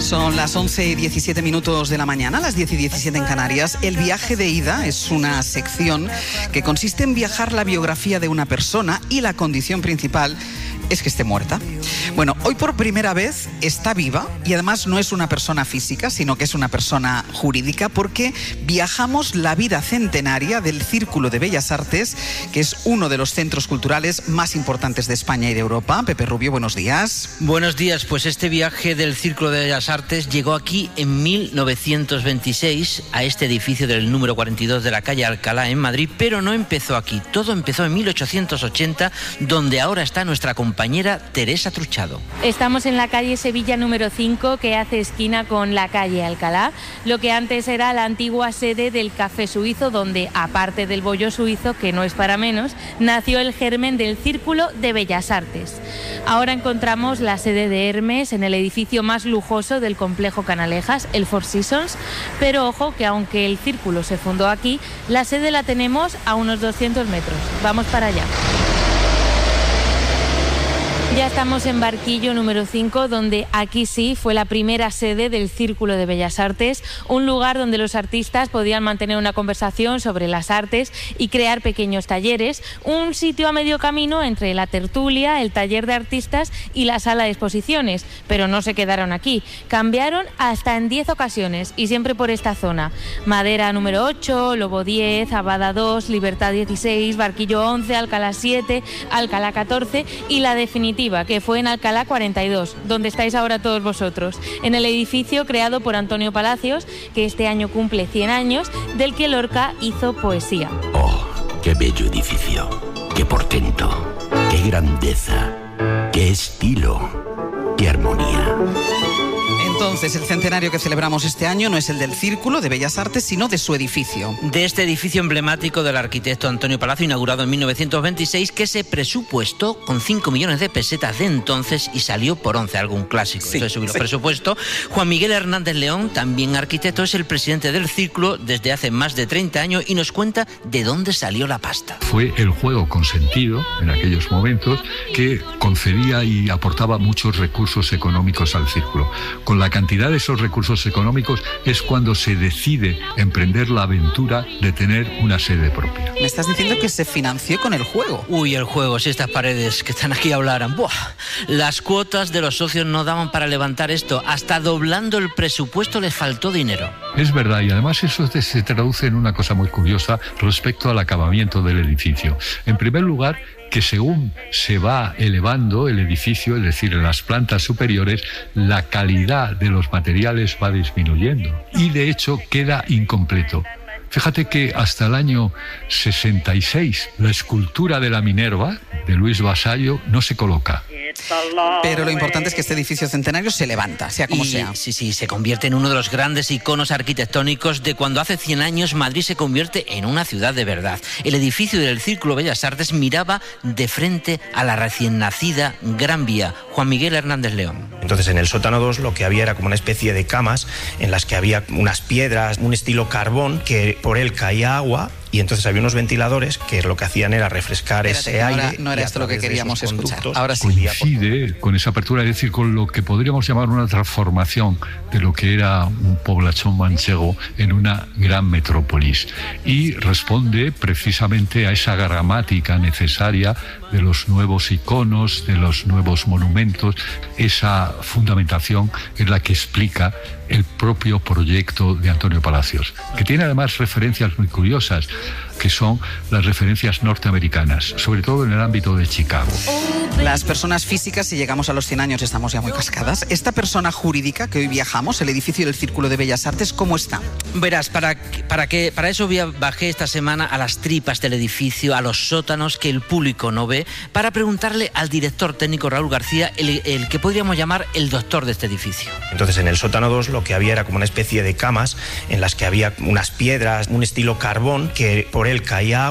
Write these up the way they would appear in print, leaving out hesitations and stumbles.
Son las 11:17 de la mañana, las 10:17 en Canarias. El viaje de ida es una sección que consiste en viajar la biografía de una persona y la condición principal es que esté muerta. Bueno, hoy por primera vez está viva y además no es una persona física, sino que es una persona jurídica, porque viajamos la vida centenaria del Círculo de Bellas Artes, que es uno de los centros culturales más importantes de España y de Europa. Pepe Rubio, buenos días. Buenos días, pues este viaje del Círculo de Bellas Artes llegó aquí en 1926 a este edificio del número 42 de la calle Alcalá en Madrid, pero no empezó aquí, todo empezó en 1880, donde ahora está nuestra compañera Teresa Truchado. Estamos en la calle Sevilla número 5, que hace esquina con la calle Alcalá, lo que antes era la antigua sede del Café Suizo, donde, aparte del bollo suizo, que no es para menos, nació el germen del Círculo de Bellas Artes. Ahora encontramos la sede de Hermes en el edificio más lujoso del complejo Canalejas, el Four Seasons, pero ojo que aunque el Círculo se fundó aquí, la sede la tenemos a unos 200 metros. Vamos para allá. Ya estamos en Barquillo número 5, donde aquí sí fue la primera sede del Círculo de Bellas Artes, un lugar donde los artistas podían mantener una conversación sobre las artes y crear pequeños talleres, un sitio a medio camino entre la tertulia, el taller de artistas y la sala de exposiciones, pero no se quedaron aquí, cambiaron hasta en 10 ocasiones y siempre por esta zona: Madera número 8, Lobo 10, Abada 2, Libertad 16, Barquillo 11, Alcalá 7, Alcalá 14 y la definitiva, que fue en Alcalá 42, donde estáis ahora todos vosotros, en el edificio creado por Antonio Palacios, que este año cumple 100 años, del que Lorca hizo poesía. ¡Oh, qué bello edificio! ¡Qué portento! ¡Qué grandeza! ¡Qué estilo! ¡Qué armonía! Entonces, el centenario que celebramos este año no es el del Círculo de Bellas Artes, sino de su edificio. De este edificio emblemático del arquitecto Antonio Palacio, inaugurado en 1926, que se presupuestó con 5 millones de pesetas de entonces y salió por 11, algún clásico. Sí, Entonces subió sí. el presupuesto. Juan Miguel Hernández León, también arquitecto, es el presidente del Círculo desde hace más de 30 años y nos cuenta de dónde salió la pasta. Fue el juego consentido en aquellos momentos que concedía y aportaba muchos recursos económicos al Círculo. Con la cantidad de esos recursos económicos es cuando se decide emprender la aventura de tener una sede propia. Me estás diciendo que se financió con el juego. Uy, el juego, si estas paredes que están aquí hablaran. ¡Buah! Las cuotas de los socios no daban para levantar esto. Hasta doblando el presupuesto les faltó dinero. Es verdad, y además eso se traduce en una cosa muy curiosa respecto al acabamiento del edificio. En primer lugar, que según se va elevando el edificio, es decir, en las plantas superiores, la calidad de los materiales va disminuyendo y de hecho queda incompleto. Fíjate que hasta el año 66 la escultura de la Minerva de Luis Vasallo no se coloca. Pero lo importante es que este edificio centenario se levanta, sea como sea. Sí, se convierte en uno de los grandes iconos arquitectónicos de cuando hace 100 años Madrid se convierte en una ciudad de verdad. El edificio del Círculo Bellas Artes miraba de frente a la recién nacida Gran Vía. Juan Miguel Hernández León. Entonces, en el sótano 2 lo que había era como una especie de camas en las que había unas piedras, un estilo carbón, que por él caía agua. Y entonces había unos ventiladores que lo que hacían era refrescar ese aire. No era esto lo que queríamos escuchar. Ahora sí. Coincide con esa apertura, es decir, con lo que podríamos llamar una transformación de lo que era un poblachón manchego en una gran metrópolis. Y responde precisamente a esa gramática necesaria de los nuevos iconos, de los nuevos monumentos. Esa fundamentación es la que explica el propio proyecto de Antonio Palacios, que tiene además referencias muy curiosas, que son las referencias norteamericanas, sobre todo en el ámbito de Chicago. Las personas físicas, si llegamos a los 100 años, estamos ya muy cascadas. Esta persona jurídica que hoy viajamos, el edificio del Círculo de Bellas Artes, ¿cómo está? Verás, para eso bajé esta semana a las tripas del edificio, a los sótanos que el público no ve, para preguntarle al director técnico Raúl García, el que podríamos llamar el doctor de este edificio. Entonces, en el sótano 2 lo que había era como una especie de camas en las que había unas piedras, un estilo carbón, que por él caía agua.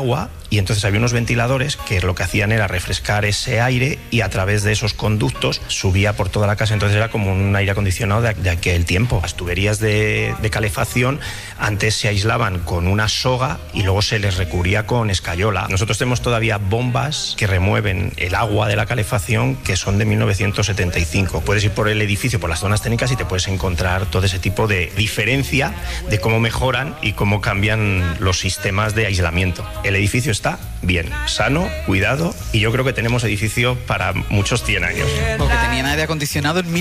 y entonces había unos ventiladores que lo que hacían era refrescar ese aire y a través de esos conductos subía por toda la casa, entonces era como un aire acondicionado de aquel tiempo. Las tuberías de calefacción antes se aislaban con una soga y luego se les recubría con escayola. Nosotros tenemos todavía bombas que remueven el agua de la calefacción que son de 1975. Puedes ir por el edificio, por las zonas técnicas y te puedes encontrar todo ese tipo de diferencia de cómo mejoran y cómo cambian los sistemas de aislamiento. El edificio está bien, sano, cuidado, y yo creo que tenemos edificio para muchos 100 años. Porque tenían aire acondicionado en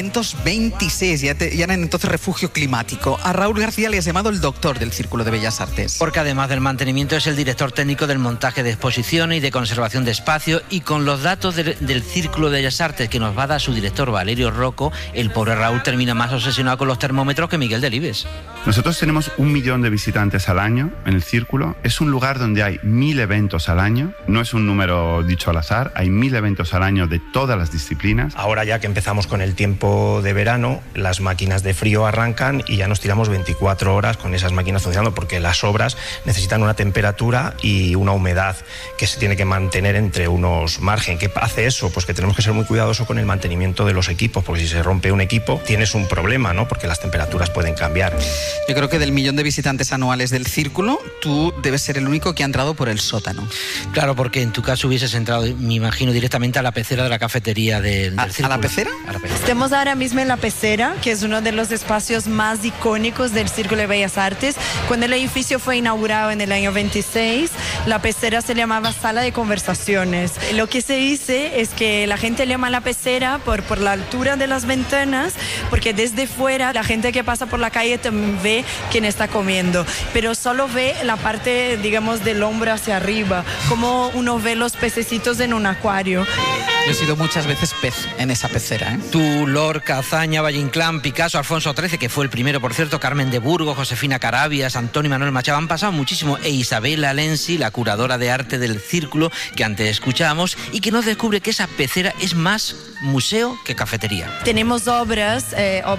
1926, ya eran entonces refugio climático. A Raúl García le has llamado el doctor del Círculo de Bellas Artes. Porque además del mantenimiento es el director técnico del montaje de exposiciones y de conservación de espacio, y con los datos del Círculo de Bellas Artes que nos va a dar su director Valerio Rocco, el pobre Raúl termina más obsesionado con los termómetros que Miguel Delibes. Nosotros tenemos 1 millón de visitantes al año en el Círculo. Es un lugar donde hay 1000 eventos al año. No es un número dicho al azar. Hay 1000 eventos al año de todas las disciplinas. Ahora ya que empezamos con el tiempo de verano, las máquinas de frío arrancan y ya nos tiramos 24 horas con esas máquinas funcionando, porque las obras necesitan una temperatura y una humedad que se tiene que mantener entre unos margen. ¿Qué hace eso? Pues que tenemos que ser muy cuidadosos con el mantenimiento de los equipos, porque si se rompe un equipo tienes un problema, ¿no? Porque las temperaturas pueden cambiar. Yo creo que del millón de visitantes anuales del Círculo, tú debes ser el único que ha entrado por el sótano. Claro, porque en tu caso hubieses entrado, me imagino, directamente a la pecera de la cafetería del Círculo. ¿A la pecera? A la pecera. Estamos ahora mismo en la pecera, que es uno de los espacios más icónicos del Círculo de Bellas Artes. Cuando el edificio fue inaugurado en el año 26, la pecera se llamaba Sala de Conversaciones. Lo que se dice es que la gente le llama la pecera por la altura de las ventanas, porque desde fuera la gente que pasa por la calle también ve quién está comiendo, pero solo ve la parte, digamos, del hombro hacia arriba, como uno ve los pececitos en un acuario. Yo he sido muchas veces pez en esa pecera, ¿eh? Tú, Lorca, Azaña, Valle Inclán, Picasso, Alfonso XIII, que fue el primero, por cierto, Carmen de Burgos, Josefina Carabias, Antonio y Manuel Machado, han pasado muchísimo, e Isabela Lenzi, la curadora de arte del Círculo, que antes escuchábamos, y que nos descubre que esa pecera es más museo que cafetería. Tenemos obras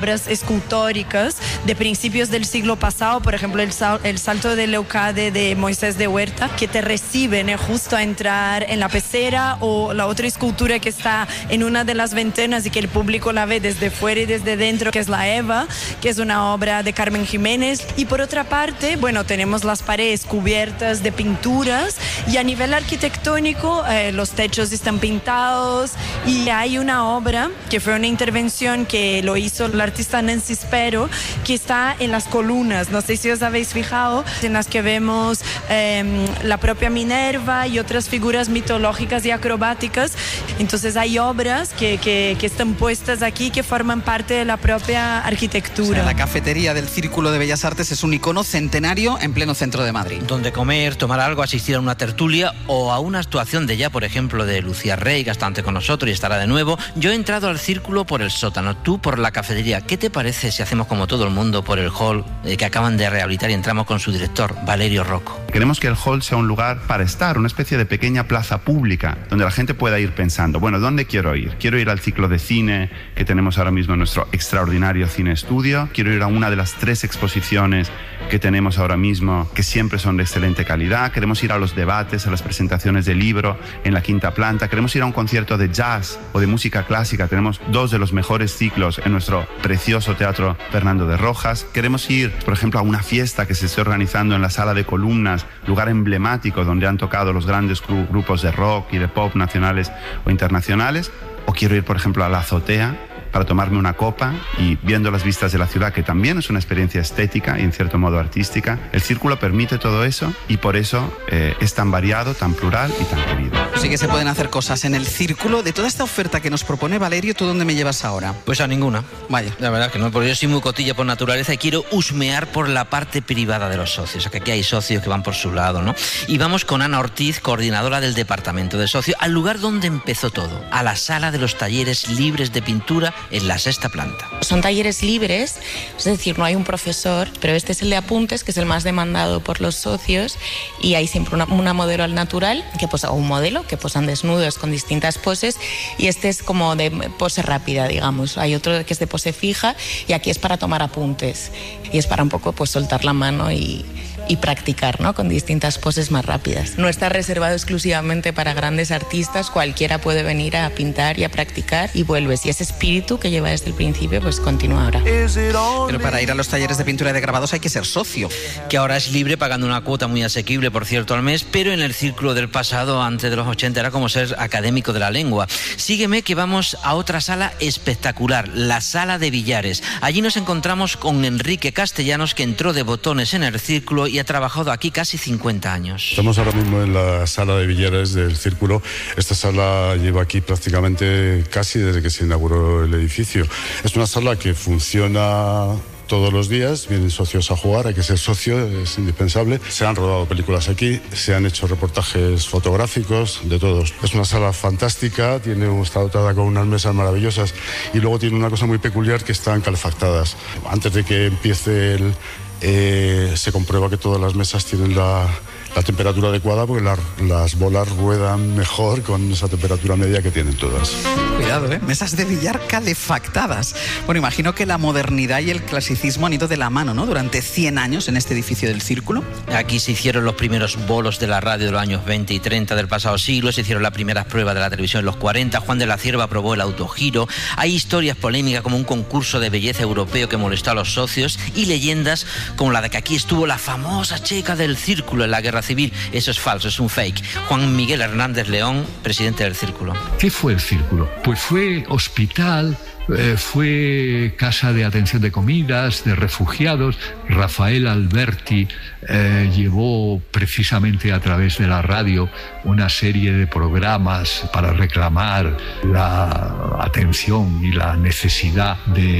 escultóricas de principios del siglo pasado, por ejemplo, el Salto de Leucade de Moisés de Huerta, que te reciben justo a entrar en la pecera, o la otra escultura que está en una de las ventanas y que el público la ve desde fuera y desde dentro, que es la Eva, que es una obra de Carmen Jiménez. Y por otra parte, bueno, tenemos las paredes cubiertas de pinturas, y a nivel arquitectónico los techos están pintados, y hay una obra que fue una intervención que lo hizo el artista Nancy Spero, que está en las columnas, no sé si os habéis fijado, en las que vemos la propia Minerva y otras figuras mitológicas y acrobáticas. Entonces hay obras que están puestas aquí, que forman parte de la propia arquitectura. O sea, la cafetería del Círculo de Bellas Artes es un icono centenario en pleno centro de Madrid. Donde comer, tomar algo, asistir a una tertulia o a una actuación de ya, por ejemplo, de Lucía Rey, que está antes con nosotros y estará de nuevo. Yo he entrado al Círculo por el sótano, tú por la cafetería. ¿Qué te parece si hacemos como todo el mundo por el hall que acaban de rehabilitar y entramos con su director, Valerio Rocco? Queremos que el hall sea un lugar para estar, una especie de pequeña plaza pública, donde la gente pueda ir pensando, bueno, ¿dónde quiero ir? Quiero ir al ciclo de cine que tenemos ahora mismo en nuestro extraordinario cine estudio, quiero ir a una de las 3 exposiciones que tenemos ahora mismo, que siempre son de excelente calidad, queremos ir a los debates, a las presentaciones de libro en la 5ª planta, queremos ir a un concierto de jazz o de música clásica, tenemos 2 de los mejores ciclos en nuestro precioso Teatro Fernando de Rojas, queremos ir, por ejemplo, a una fiesta que se esté organizando en la Sala de Columnas, lugar emblemático donde han tocado los grandes grupos de rock y de pop nacionales o internacionales, o quiero ir, por ejemplo, a la azotea para tomarme una copa y viendo las vistas de la ciudad, que también es una experiencia estética y en cierto modo artística. El Círculo permite todo eso y por eso es tan variado, tan plural y tan querido. Sí que se pueden hacer cosas en el Círculo. De toda esta oferta que nos propone Valerio, ¿tú dónde me llevas ahora? Pues a ninguna. Vaya. La verdad que no, porque yo soy muy cotilla por naturaleza y quiero husmear por la parte privada de los socios. O sea, que aquí hay socios que van por su lado, ¿no? Y vamos con Ana Ortiz, coordinadora del departamento de socios, al lugar donde empezó todo, a la sala de los talleres libres de pintura en la 6ª planta. Son talleres libres, es decir, no hay un profesor, pero este es el de apuntes, que es el más demandado por los socios, y hay siempre una modelo al natural, o un modelo que posan desnudos con distintas poses, y este es como de pose rápida, digamos. Hay otro que es de pose fija, y aquí es para tomar apuntes, y es para un poco pues soltar la mano y y practicar, ¿no? Con distintas poses más rápidas. No está reservado exclusivamente para grandes artistas, cualquiera puede venir a pintar y a practicar y vuelves. Y ese espíritu que lleva desde el principio, pues continúa ahora. Pero para ir a los talleres de pintura y de grabados hay que ser socio. Que ahora es libre pagando una cuota muy asequible, por cierto, al mes, pero en el círculo del pasado, antes de los 80, era como ser académico de la lengua. Sígueme que vamos a otra sala espectacular, la Sala de Billares. Allí nos encontramos con Enrique Castellanos, que entró de botones en el círculo y ha trabajado aquí casi 50 años. Estamos ahora mismo en la Sala de Billares del círculo. Esta sala lleva aquí prácticamente casi desde que se inauguró el edificio. Es una sala que funciona todos los días, vienen socios a jugar, hay que ser socio, es indispensable. Se han rodado películas aquí, se han hecho reportajes fotográficos, de todos. Es una sala fantástica, está dotada con unas mesas maravillosas y luego tiene una cosa muy peculiar, que están calefactadas. Antes de que empiece se comprueba que todas las mesas tienen la temperatura adecuada, porque las bolas ruedan mejor con esa temperatura media que tienen todas. Cuidado, mesas de billar calefactadas. Bueno, imagino que la modernidad y el clasicismo han ido de la mano, ¿no? Durante 100 años en este edificio del Círculo. Aquí se hicieron los primeros bolos de la radio de los años 20 y 30 del pasado siglo, se hicieron las primeras pruebas de la televisión en los 40, Juan de la Cierva probó el autogiro, hay historias polémicas como un concurso de belleza europeo que molestó a los socios y leyendas como la de que aquí estuvo la famosa checa del Círculo en la Guerra Civil. Eso es falso, es un fake. Juan Miguel Hernández León, presidente del Círculo. ¿Qué fue el Círculo? Pues fue hospital, fue casa de atención de comidas, de refugiados. Rafael Alberti llevó precisamente a través de la radio una serie de programas para reclamar la atención y la necesidad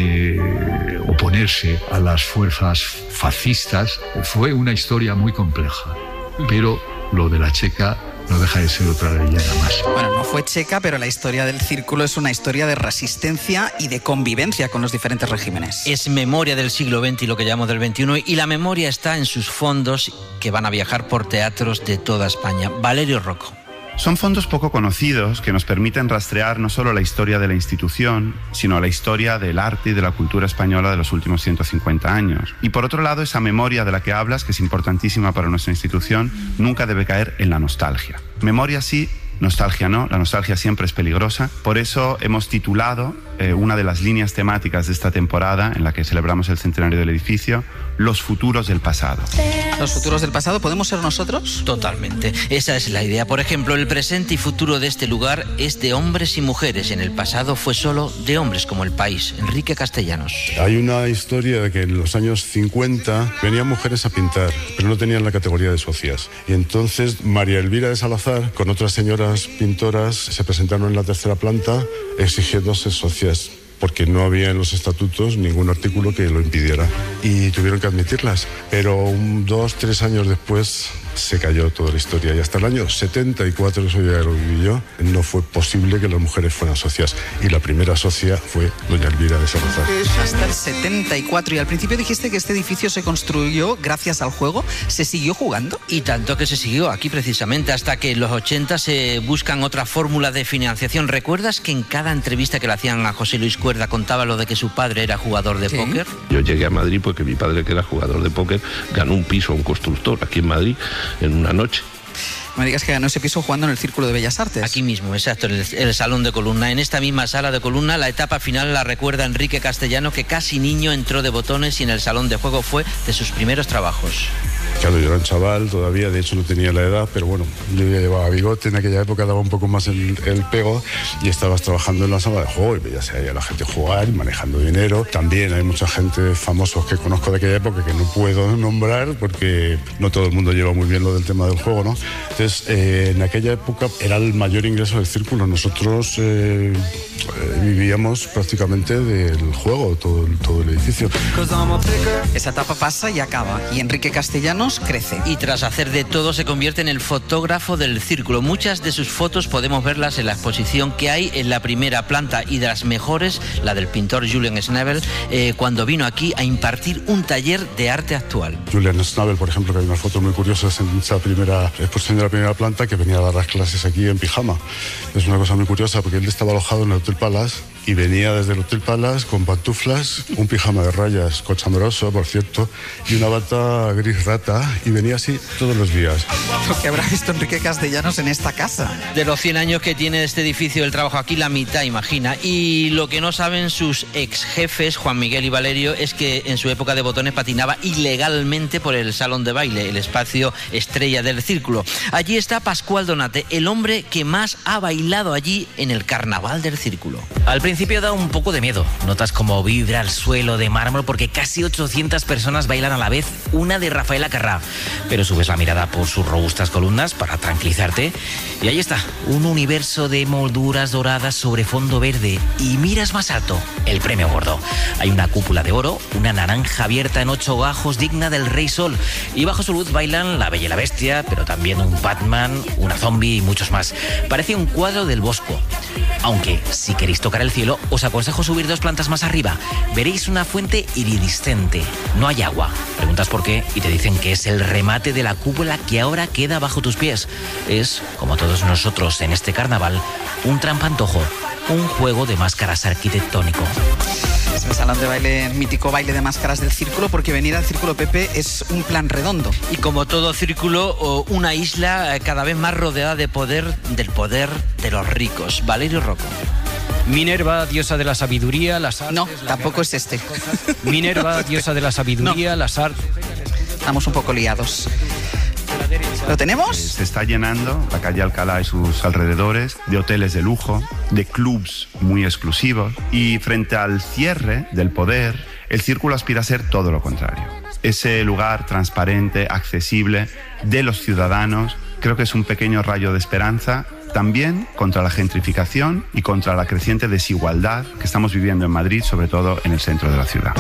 de oponerse a las fuerzas fascistas. Fue una historia muy compleja, pero lo de la checa no deja de ser otra leyenda más. Bueno, no fue checa, pero la historia del Círculo es una historia de resistencia y de convivencia con los diferentes regímenes. Es memoria del siglo XX y lo que llamamos del XXI, y la memoria está en sus fondos que van a viajar por teatros de toda España. Valerio Rocco. Son fondos poco conocidos que nos permiten rastrear no solo la historia de la institución, sino la historia del arte y de la cultura española de los últimos 150 años. Y por otro lado, esa memoria de la que hablas, que es importantísima para nuestra institución, nunca debe caer en la nostalgia. Memoria sí, nostalgia no, la nostalgia siempre es peligrosa. Por eso hemos titulado una de las líneas temáticas de esta temporada, en la que celebramos el centenario del edificio, Los futuros del pasado. ¿Los futuros del pasado podemos ser nosotros? Totalmente, esa es la idea. Por ejemplo, el presente y futuro de este lugar es de hombres y mujeres. En el pasado fue solo de hombres, como El País. Enrique Castellanos. Hay una historia de que en los años 50 venían mujeres a pintar, pero no tenían la categoría de socias. Y entonces María Elvira de Salazar, con otras señoras pintoras, se presentaron en la tercera planta exigiendo ser socias, porque no había en los estatutos ningún artículo que lo impidiera. Y tuvieron que admitirlas. Pero 2-3 años después se cayó toda la historia. Y hasta el año 74, eso ya lo viví yo, no fue posible que las mujeres fueran socias. Y la primera socia fue doña Elvira de Salazar. Hasta el 74. Y al principio dijiste que este edificio se construyó gracias al juego. ¿Se siguió jugando? Y tanto que se siguió aquí precisamente, hasta que en los 80 se buscan otras fórmulas de financiación. ¿Recuerdas que en cada entrevista que le hacían a José Luis Cuerda contaba lo de que su padre era jugador de póker? Yo llegué a Madrid porque mi padre, que era jugador de póker, ganó un piso a un constructor aquí en Madrid en una noche. No me digas que ganó ese piso jugando en el Círculo de Bellas Artes. Aquí mismo, exacto, en el Salón de Columna. En esta misma sala de Columna, la etapa final la recuerda Enrique Castellano, que casi niño entró de botones y en el salón de juego fue de sus primeros trabajos. Claro, yo era un chaval todavía, de hecho no tenía la edad, pero bueno, yo ya llevaba bigote, en aquella época daba un poco más el pego y estabas trabajando en la sala de juego y veías ahí a la gente jugar y manejando dinero. También hay mucha gente famosos que conozco de aquella época que no puedo nombrar porque no todo el mundo lleva muy bien lo del tema del juego, ¿no? Entonces, en aquella época era el mayor ingreso del Círculo. Nosotros vivíamos prácticamente del juego, todo el edificio. Esa etapa pasa y acaba, y Enrique Castellanos crece. Y tras hacer de todo se convierte en el fotógrafo del Círculo. Muchas de sus fotos podemos verlas en la exposición que hay en la primera planta, y de las mejores, la del pintor Julian Schnabel, cuando vino aquí a impartir un taller de arte actual. Julian Schnabel, por ejemplo, que hay unas fotos muy curiosas en esa primera exposición de la primera planta, que venía a dar las clases aquí en pijama. Es una cosa muy curiosa porque él estaba alojado en el Hotel Palace y venía desde el Hotel Palace con pantuflas, un pijama de rayas cochambroso, por cierto, y una bata gris rata casa y venía así todos los días. Lo que habrá visto Enrique Castellanos en esta casa. De los 100 años que tiene este edificio, el trabajo aquí, la mitad, imagina. Y lo que no saben sus ex jefes, Juan Miguel y Valerio, es que en su época de botones patinaba ilegalmente por el salón de baile, el espacio estrella del círculo. Allí está Pascual Donate, el hombre que más ha bailado allí en el carnaval del círculo. Al principio da un poco de miedo. Notas como vibra el suelo de mármol porque casi 800 personas bailan a la vez, una de Rafael Acarrá. Pero subes la mirada por sus robustas columnas para tranquilizarte y ahí está, un universo de molduras doradas sobre fondo verde. Y miras más alto, el premio gordo. Hay una cúpula de oro, una naranja abierta en 8 gajos digna del Rey Sol. Y bajo su luz bailan la Bella y la Bestia, pero también un Batman, una zombie y muchos más. Parece un cuadro del Bosco. Aunque, si queréis tocar el cielo, os aconsejo subir 2 plantas más arriba. Veréis una fuente iridiscente. No hay agua. Preguntas por qué y te dicen que es el remate de la cúpula que ahora queda bajo tus pies. Es, como todos nosotros en este carnaval, un trampantojo, un juego de máscaras arquitectónico. Es el salón de baile, mítico baile de máscaras del círculo, porque venir al Círculo Pepe es un plan redondo. Y como todo círculo, una isla cada vez más rodeada del poder de los ricos. Valerio Rocco. Minerva, diosa de la sabiduría, las artes... No, tampoco es este. Minerva, diosa de la sabiduría, las artes... Estamos un poco liados. ¿Lo tenemos? Se está llenando la calle Alcalá y sus alrededores de hoteles de lujo, de clubs muy exclusivos, y frente al cierre del poder, el círculo aspira a ser todo lo contrario. Ese lugar transparente, accesible, de los ciudadanos, creo que es un pequeño rayo de esperanza también contra la gentrificación y contra la creciente desigualdad que estamos viviendo en Madrid, sobre todo en el centro de la ciudad.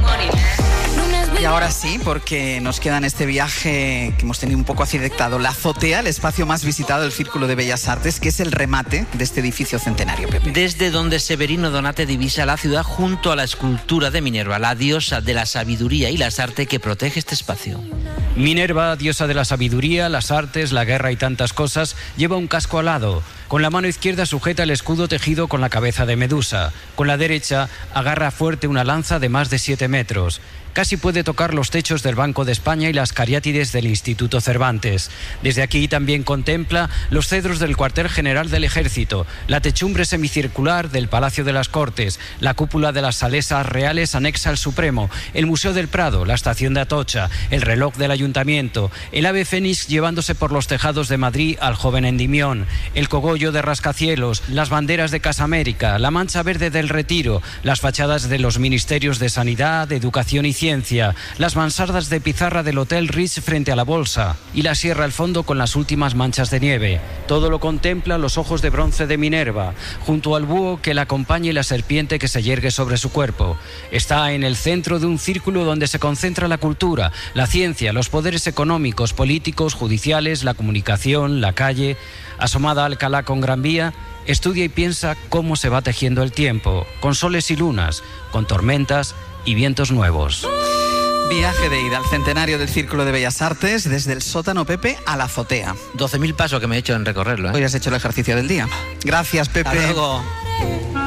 Y ahora sí, porque nos queda en este viaje que hemos tenido un poco accidentado, la azotea, el espacio más visitado del Círculo de Bellas Artes, que es el remate de este edificio centenario, Pepe. Desde donde Severino Donate divisa la ciudad junto a la escultura de Minerva, la diosa de la sabiduría y las artes que protege este espacio. Minerva, diosa de la sabiduría, las artes, la guerra y tantas cosas, lleva un casco alado. Con la mano izquierda sujeta el escudo tejido con la cabeza de Medusa. Con la derecha agarra fuerte una lanza de más de 7 metros. Casi puede tocar los techos del Banco de España y las cariátides del Instituto Cervantes. Desde aquí también contempla los cedros del cuartel general del Ejército, la techumbre semicircular del Palacio de las Cortes, la cúpula de las Salesas Reales anexa al Supremo, el Museo del Prado, la estación de Atocha, el reloj del Ayuntamiento, el ave fénix llevándose por los tejados de Madrid al joven Endimión, el cogollo de rascacielos, las banderas de Casa América, la mancha verde del Retiro, las fachadas de los ministerios de Sanidad, de Educación y Ciencia, las mansardas de pizarra del Hotel Ritz frente a la Bolsa y la sierra al fondo con las últimas manchas de nieve. Todo lo contempla los ojos de bronce de Minerva, junto al búho que la acompaña y la serpiente que se yergue sobre su cuerpo. Está en el centro de un círculo donde se concentra la cultura, la ciencia, los poderes económicos, políticos, judiciales, la comunicación, la calle. Asomada a Alcalá con Gran Vía, estudia y piensa cómo se va tejiendo el tiempo, con soles y lunas, con tormentas y vientos nuevos. Viaje de ida al centenario del Círculo de Bellas Artes, desde el sótano, Pepe, a la azotea. 12.000 pasos que me he hecho en recorrerlo, ¿eh? Hoy has hecho el ejercicio del día. Gracias, Pepe. Hasta luego.